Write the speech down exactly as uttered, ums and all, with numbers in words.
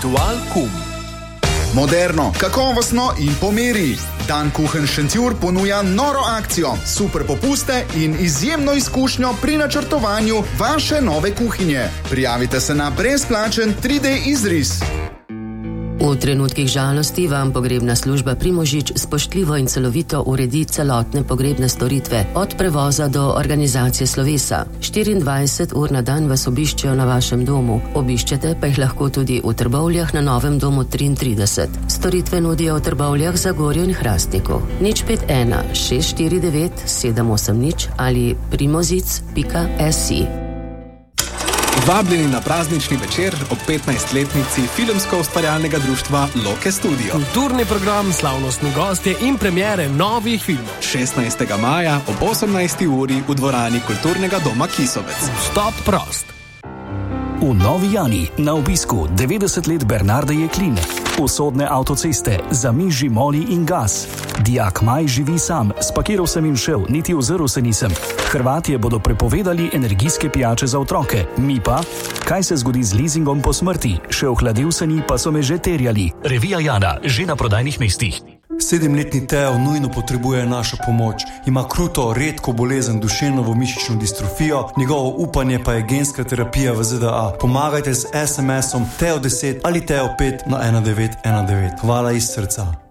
Dualkum. Moderno, kakovostno in po meri. Dan Kuchen Šentjur ponuja noro akcijo, super popuste in izjemno izkušnjo pri načrtovanju vaše nove kuhinje. Prijavite se na brezplačen tri D izris. V trenutkih žalosti vam pogrebna služba Primožič spoštljivo in celovito uredi celotne pogrebne storitve, od prevoza do organizacije slovesa. štiriindvajset ur na dan vas obiščejo na vašem domu, obiščete pa jih lahko tudi v Trbovljah na Novem domu triintrideset. Storitve nudijo v Trbovljah, Zagorju in Hrastniku. nič pet ena šest štiri devet sedem osem nič ali primozic pika si. Vabljeni na praznični večer ob petnajstletnici filmsko-ustvarjalnega društva Loke Studio. Kulturni program, slavnostni gostje in premiere novih filmov. šestnajstega maja ob osemnajsti uri v dvorani Kulturnega doma Kisovec. Vstop prost. V Novi Jani na obisku devetdeset let Bernarde Jekline. Usodne avtoceste, zamiži moli in gas. Dijak Maj živi sam, spakiral sem in šel, niti ozrl se nisem. Hrvatje bodo prepovedali energijske pijače za otroke, mi pa, kaj se zgodi z lizingom po smrti, še ohladil se ni, pa so me že terjali. Revija Jana, že na prodajnih mestih. Sedemletni Teo nujno potrebuje našo pomoč. Ima kruto, redko bolezen duševno mišično distrofijo, njegovo upanje pa je genska terapija v Z D A. Pomagajte z es em esom Teo deset ali Teo pet na ena devet ena devet. Hvala iz srca.